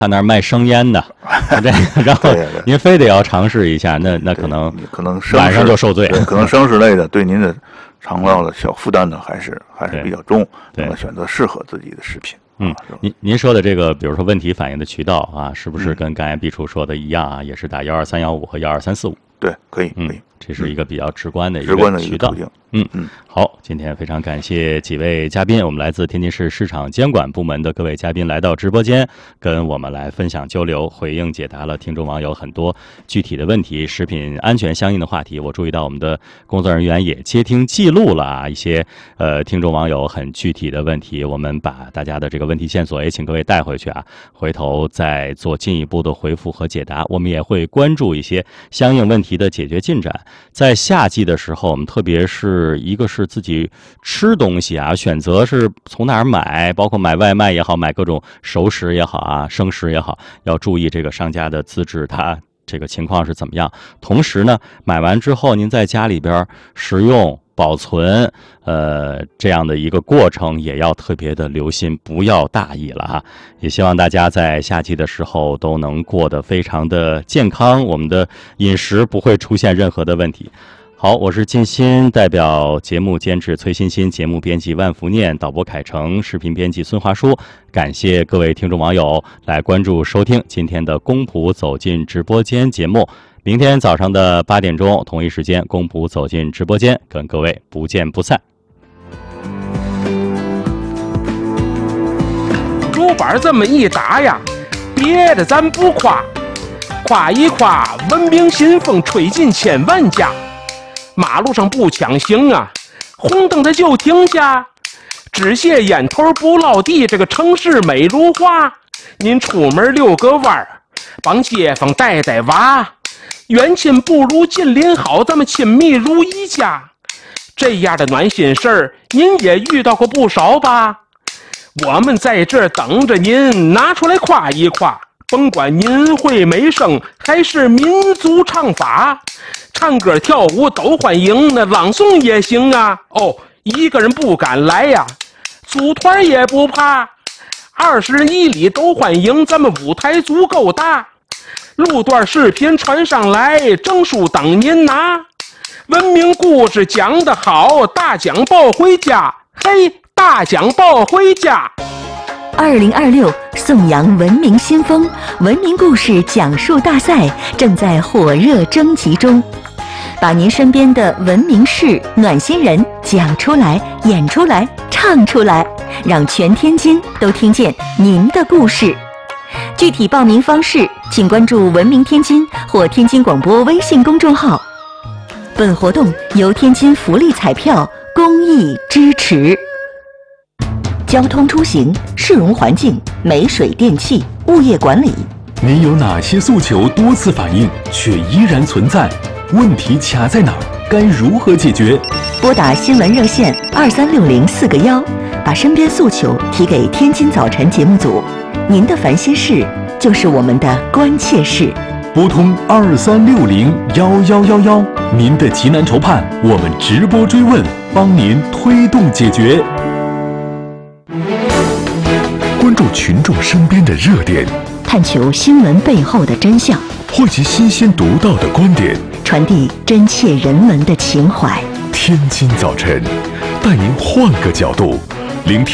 他那儿卖生烟的，然后您非得要尝试一下，那可能晚上就受罪。 可能生食类的对您的肠道的小负担呢还是比较重，那么选择适合自己的食品。 您说的这个，比如说问题反映的渠道啊，是不是跟刚才毕处说的一样啊？也是打12315和12345？ 对，可以， 这是一个比较直观的一个渠道。好，今天非常感谢几位嘉宾，我们来自天津市市场监管部门的各位嘉宾来到直播间，跟我们来分享交流，回应解答了听众网友很多具体的问题，食品安全相应的话题。我注意到我们的工作人员也接听记录了一些听众网友很具体的问题，我们把大家的这个问题线索也请各位带回去回头再做进一步的回复和解答。我们也会关注一些相应问题的解决进展。在夏季的时候，我们特别是一个是自己吃东西选择是从哪儿买，包括买外卖也好，买各种熟食也好生食也好，要注意这个商家的资质，它这个情况是怎么样。同时呢，买完之后您在家里边食用保存这样的一个过程也要特别的留心，不要大意了也希望大家在夏季的时候都能过得非常的健康，我们的饮食不会出现任何的问题。好，我是金鑫，代表节目监制崔欣欣，节目编辑万福念，导播凯成，视频编辑孙华书。感谢各位听众网友来关注收听今天的公仆走进直播间节目。明天早上的8点钟同一时间，公仆走进直播间，跟各位不见不散。 竹板这么一打呀，别的咱不夸，夸一夸文明新风吹进千万家。马路上不抢行红灯它就停下，只屑烟头不落地，这个城市美如画。您出门遛个弯帮街坊带带娃，远亲不如近邻好，咱们亲密如一家。这样的暖心事儿您也遇到过不少吧？我们在这儿等着您拿出来夸一夸，甭管您会美声还是民族唱法，唱歌跳舞都欢迎，那朗诵也行一个人不敢来组团也不怕，20人1里都欢迎，咱们舞台足够大，录段视频传上来，证书等您拿。文明故事讲得好，大奖抱回家，嘿，大奖抱回家。 2026颂扬文明新风文明故事讲述大赛正在火热征集中，把您身边的文明事、暖心人讲出来、演出来、唱出来，让全天津都听见您的故事。具体报名方式，请关注文明天津或天津广播微信公众号。本活动由天津福利彩票公益支持。交通出行、市容环境、煤水电气、物业管理， 您有哪些诉求多次反映却依然存在？问题卡在哪儿？该如何解决？ 拨打新闻热线2360-4个1，把身边诉求提给天津早晨节目组。您的烦心事就是我们的关切事。 拨通2360-1111，您的急难愁盼，我们直播追问，帮您推动解决。 关注群众身边的热点， 探求新闻背后的真相， 汇集新鲜独到的观点， 传递真切人文的情怀。 天津早晨，带您换个角度聆听